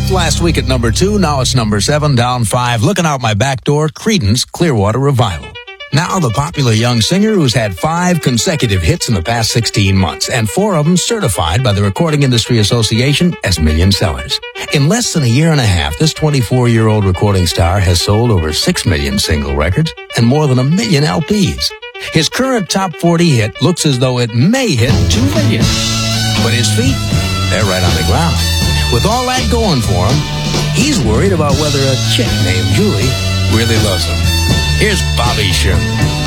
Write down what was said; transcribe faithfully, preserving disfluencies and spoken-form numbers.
Peaked last week at number two, now it's number seven, down five. Looking out my back door, Creedence Clearwater Revival. Now the popular young singer who's had five consecutive hits in the past sixteen months, and four of them certified by the Recording Industry Association as million sellers. In less than a year and a half, this twenty-four-year-old recording star has sold over six million single records and more than a million L Ps. His current top forty hit looks as though it may hit two million. But his feet, they're right on the ground. With all that going for him, he's worried about whether a chick named Julie really loves him. Here's Bobby Sherman.